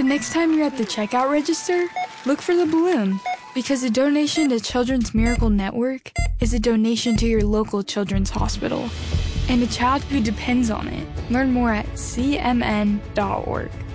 next time you're at the checkout register, look for the balloon, because a donation to Children's Miracle Network is a donation to your local children's hospital and a child who depends on it. Learn more at cmn.org.